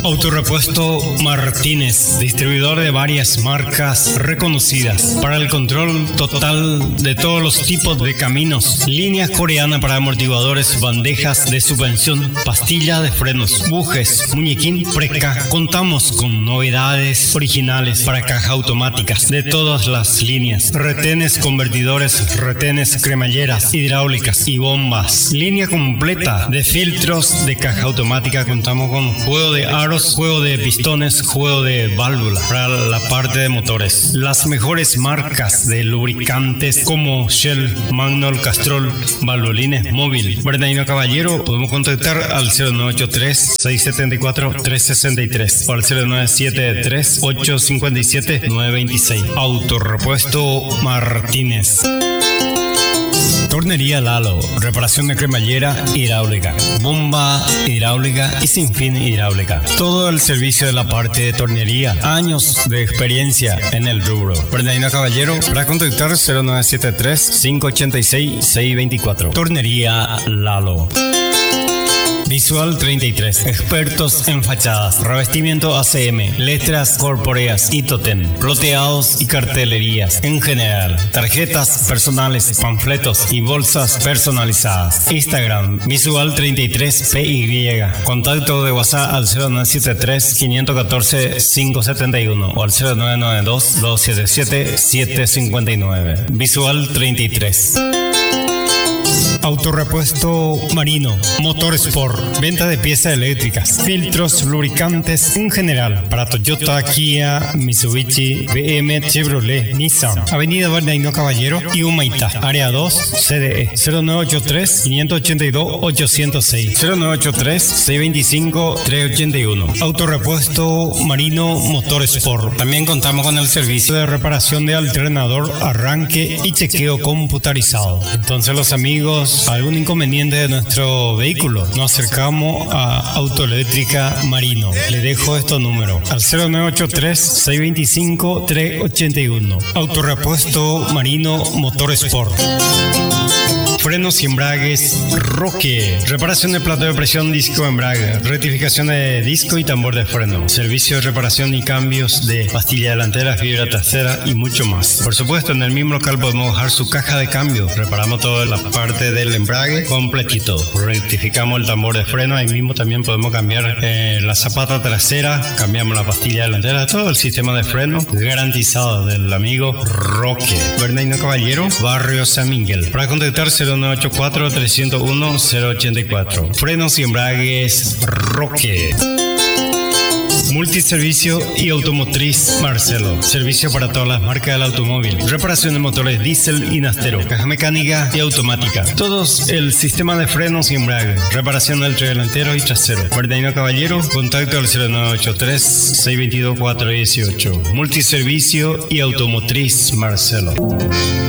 Autorepuesto Martínez, distribuidor de varias marcas reconocidas para el control total de todos los tipos de caminos, líneas coreanas para amortiguadores, bandejas de suspensión, pastilla de frenos, bujes, muñequín, preca. Contamos con novedades originales para cajas automáticas de todas las líneas, retenes, convertidores, retenes, cremalleras, hidráulicas y bombas. Línea completa de filtros de caja automática. Contamos con juego de aros, juego de pistones, juego de válvula para la parte de motores. Las mejores marcas de lubricantes como Shell, Magnol, Castrol, Valvolines, Móvil. Bernardino Caballero, podemos contactar al 0983-674-363 o al 0973-857-926. Autorepuesto Martínez. Tornería Lalo, reparación de cremallera hidráulica, bomba hidráulica y sinfín hidráulica. Todo el servicio de la parte de tornería, años de experiencia en el rubro. Bernardino Caballero, para contactar 0973-586-624. Tornería Lalo. Visual 33, expertos en fachadas, revestimiento ACM, letras corpóreas y totem, ploteados y cartelerías en general, tarjetas personales, panfletos y bolsas personalizadas. Instagram, Visual 33 PY. Contacto de WhatsApp al 0973-514-571 o al 0992-277-759. Visual 33. Autorepuesto Marino, Motor Sport, venta de piezas eléctricas, filtros, lubricantes en general para Toyota, Kia, Mitsubishi, BM, Chevrolet, Nissan. Avenida Bernardino Caballero y Humaitá, área 2, CDE 0983-582-806, 0983-625-381. Autorepuesto Marino, Motor Sport. También contamos con el servicio de reparación de alternador, arranque y chequeo computarizado. Entonces, los amigos, algún inconveniente de nuestro vehículo, nos acercamos a Autoeléctrica Marino. Le dejo estos números al 0983-625-381. Autorepuesto Marino, Motor Sport. Frenos y embragues Roque. Reparación de plato de presión, disco, embrague, rectificación de disco y tambor de freno, servicio de reparación y cambios de pastilla delantera, fibra trasera y mucho más. Por supuesto, en el mismo local podemos dejar su caja de cambio. Reparamos toda la parte del embrague completito. Rectificamos el tambor de freno. Ahí mismo también podemos cambiar la zapata trasera, cambiamos la pastilla delantera, todo el sistema de freno garantizado del amigo Roque. Bernardino Caballero, Barrio San Miguel. Para contactar 0984-301-084. Frenos y embragues Roque. Multiservicio y automotriz Marcelo. Servicio para todas las marcas del automóvil. Reparación de motores diésel y nastero. Caja mecánica y automática. Todos el sistema de frenos y embrague. Reparación del tren delantero y trasero. Bernardino Caballero. Contacto al 0983-622-418. Multiservicio y automotriz Marcelo.